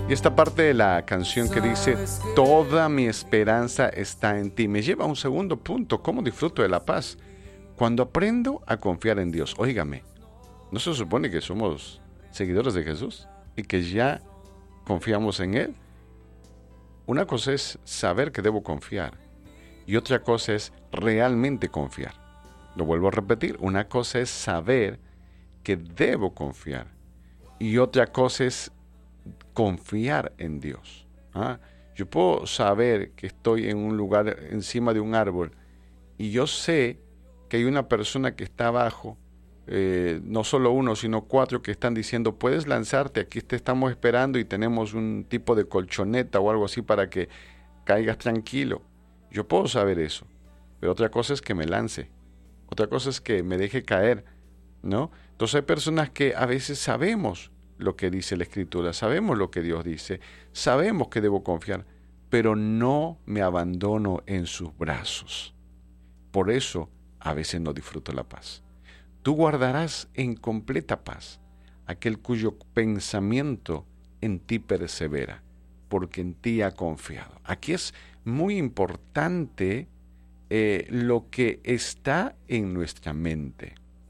Y esta parte de la canción que dice, toda mi esperanza está en ti, me lleva a un segundo punto, ¿cómo disfruto de la paz? Cuando aprendo a confiar en Dios. Óigame, ¿no se supone que somos seguidores de Jesús y que ya confiamos en Él? Una cosa es saber que debo confiar y otra cosa es realmente confiar. Lo vuelvo a repetir, una cosa es saber que debo confiar y otra cosa es confiar en Dios. Yo puedo saber que estoy en un lugar encima de un árbol y yo sé que hay una persona que está abajo, no solo uno, sino 4 que están diciendo, puedes lanzarte, aquí te estamos esperando y tenemos un tipo de colchoneta o algo así para que caigas tranquilo. Yo puedo saber eso, pero otra cosa es que me lance, otra cosa es que me deje caer, ¿no? Entonces hay personas que a veces sabemos lo que dice la Escritura, sabemos lo que Dios dice, sabemos que debo confiar, pero no me abandono en sus brazos. Por eso a veces no disfruto la paz. Tú guardarás en completa paz aquel cuyo pensamiento en ti persevera, porque en ti ha confiado. Aquí es muy importante lo que está en nuestra mente.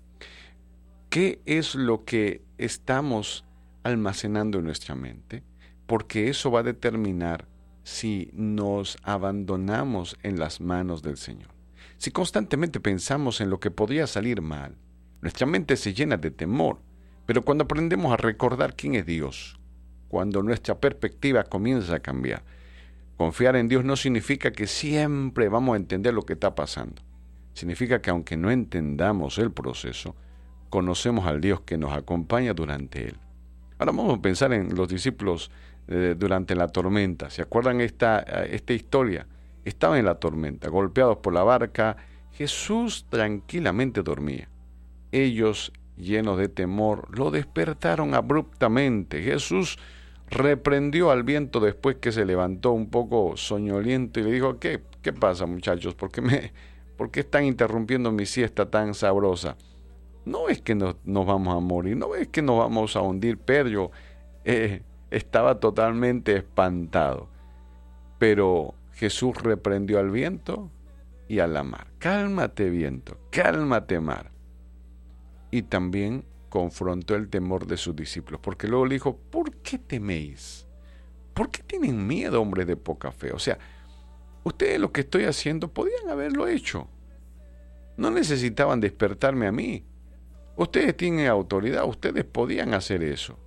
¿Qué es lo que estamos almacenando en nuestra mente? Porque eso va a determinar si nos abandonamos en las manos del Señor. Si constantemente pensamos en lo que podría salir mal, nuestra mente se llena de temor, pero cuando aprendemos a recordar quién es Dios, cuando nuestra perspectiva comienza a cambiar, confiar en Dios no significa que siempre vamos a entender lo que está pasando. Significa que aunque no entendamos el proceso, conocemos al Dios que nos acompaña durante él. Ahora vamos a pensar en los discípulos durante la tormenta. ¿Se acuerdan esta historia? Estaban en la tormenta, golpeados por la barca. Jesús tranquilamente dormía. Ellos, llenos de temor, lo despertaron abruptamente. Jesús reprendió al viento después que se levantó un poco soñoliento y le dijo, ¿qué pasa, muchachos? ¿Por qué están interrumpiendo mi siesta tan sabrosa? No es que nos vamos a morir, no es que nos vamos a hundir. Pedro estaba totalmente espantado. Pero Jesús reprendió al viento y a la mar. Cálmate, viento, cálmate, mar. Y también confrontó el temor de sus discípulos, porque luego le dijo, ¿por qué teméis? ¿Por qué tienen miedo, hombres de poca fe? O sea, ustedes lo que estoy haciendo podían haberlo hecho. No necesitaban despertarme a mí. Ustedes tienen autoridad, ustedes podían hacer eso.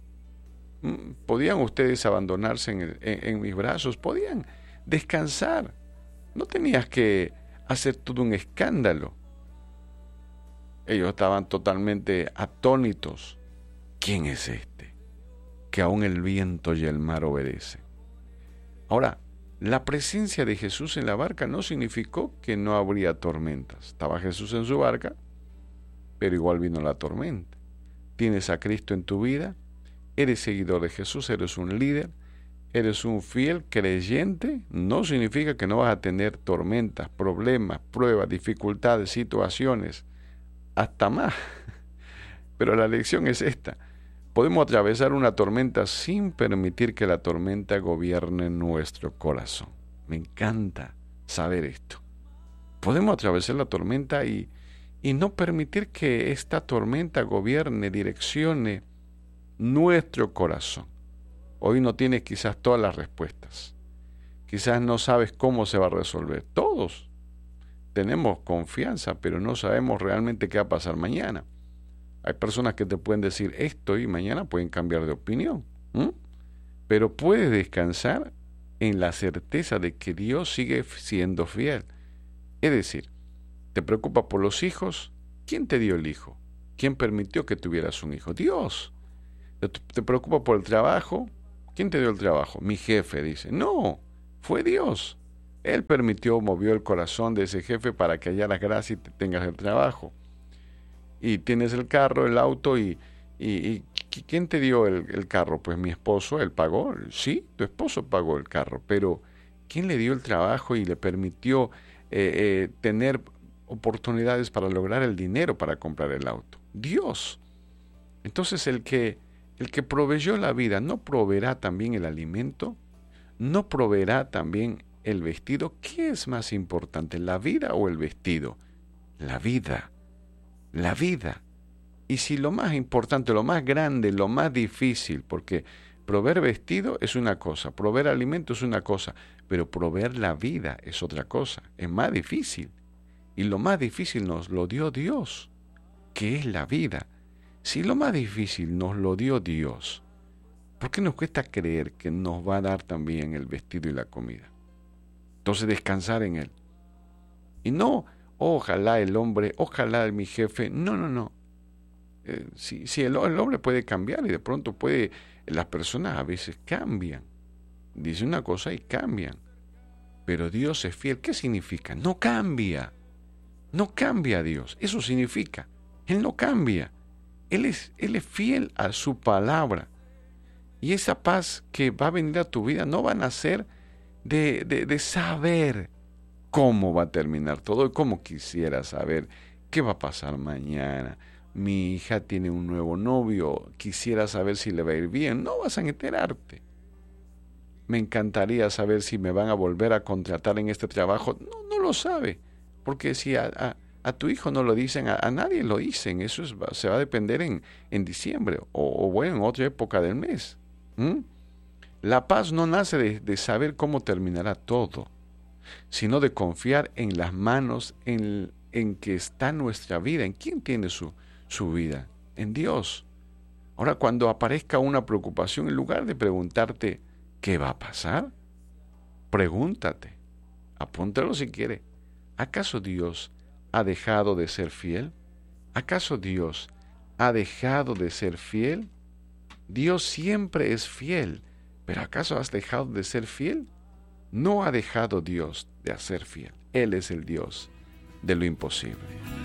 Podían ustedes abandonarse en mis brazos, podían descansar. No tenías que hacer todo un escándalo. Ellos estaban totalmente atónitos. ¿Quién es este? Que aún el viento y el mar obedecen. Ahora, la presencia de Jesús en la barca no significó que no habría tormentas. Estaba Jesús en su barca, pero igual vino la tormenta. Tienes a Cristo en tu vida, eres seguidor de Jesús, eres un líder, eres un fiel creyente, no significa que no vas a tener tormentas, problemas, pruebas, dificultades, situaciones, hasta más. Pero la lección es esta. Podemos atravesar una tormenta sin permitir que la tormenta gobierne nuestro corazón. Me encanta saber esto. Podemos atravesar la tormenta y no permitir que esta tormenta gobierne, direccione nuestro corazón. Hoy no tienes quizás todas las respuestas. Quizás no sabes cómo se va a resolver. Todos tenemos confianza, pero no sabemos realmente qué va a pasar mañana. Hay personas que te pueden decir esto y mañana pueden cambiar de opinión. Pero puedes descansar en la certeza de que Dios sigue siendo fiel. Es decir, ¿te preocupas por los hijos? ¿Quién te dio el hijo? ¿Quién permitió que tuvieras un hijo? Dios. ¿Te preocupas por el trabajo? ¿Quién te dio el trabajo? Mi jefe, dice. No, fue Dios. Él permitió, movió el corazón de ese jefe para que hallaras gracia y te tengas el trabajo. Y tienes el carro, el auto y ¿quién te dio el carro? Pues mi esposo, él pagó. Sí, tu esposo pagó el carro, pero ¿quién le dio el trabajo y le permitió tener oportunidades para lograr el dinero para comprar el auto? Dios. Entonces el que El que proveyó la vida, ¿no proveerá también el alimento? ¿No proveerá también el vestido? ¿Qué es más importante, la vida o el vestido? La vida. La vida. Y si lo más importante, lo más grande, lo más difícil, porque proveer vestido es una cosa, proveer alimento es una cosa, pero proveer la vida es otra cosa, es más difícil. Y lo más difícil nos lo dio Dios, que es la vida. Si lo más difícil nos lo dio Dios, ¿por qué nos cuesta creer que nos va a dar también el vestido y la comida? Entonces descansar en Él. Y no, ojalá el hombre, ojalá mi jefe, no. Si el hombre puede cambiar y de pronto las personas a veces cambian. Dice una cosa y cambian. Pero Dios es fiel. ¿Qué significa? No cambia. No cambia Dios. Eso significa. Él no cambia. Él es fiel a su palabra. Y esa paz que va a venir a tu vida no va a nacer de saber cómo va a terminar todo y cómo quisiera saber qué va a pasar mañana. Mi hija tiene un nuevo novio, quisiera saber si le va a ir bien. No vas a enterarte. Me encantaría saber si me van a volver a contratar en este trabajo. No lo sabe, porque si a tu hijo no lo dicen, a nadie lo dicen. Eso se va a depender en diciembre o bueno, en otra época del mes. La paz no nace de saber cómo terminará todo, sino de confiar en las manos en que está nuestra vida. ¿En quién tiene su vida? En Dios. Ahora, cuando aparezca una preocupación, en lugar de preguntarte ¿qué va a pasar?, pregúntate, apúntalo si quiere, ¿acaso Dios ha dejado de ser fiel? ¿Acaso Dios ha dejado de ser fiel? Dios siempre es fiel, pero ¿acaso has dejado de ser fiel? No ha dejado Dios de ser fiel. Él es el Dios de lo imposible.